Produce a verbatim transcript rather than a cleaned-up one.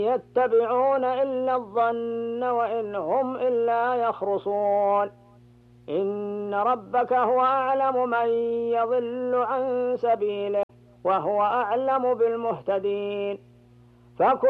يتبعون إلا الظن وإن هم إلا يخرصون. إن ربك هو أعلم من يضل عن سبيله وهو أعلم بالمهتدين. فكل